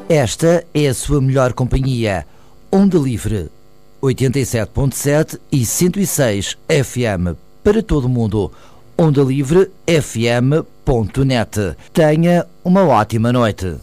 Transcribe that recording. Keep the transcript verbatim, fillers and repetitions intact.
Esta é a sua melhor companhia. Onda Livre, oitenta e sete ponto sete e cento e seis F M para todo o mundo. onda livre f m ponto net. Tenha uma ótima noite.